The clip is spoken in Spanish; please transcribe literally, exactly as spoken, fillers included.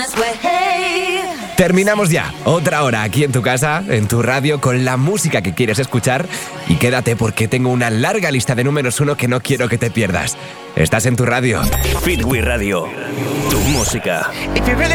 Terminamos ya, otra hora aquí en tu casa, en tu radio, con la música que quieres escuchar. Y quédate porque tengo una larga lista de números uno que no quiero que te pierdas. Estás en tu radio. Fitwi Radio, tu música. If you really